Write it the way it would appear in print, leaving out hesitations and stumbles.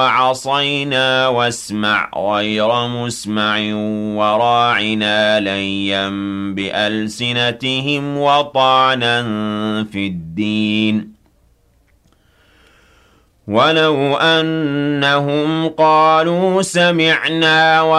وعصينا واسمع غير مسمع وراعنا ليا بألسنتهم وطعنا في الدين ولو أنهم قالوا سمعنا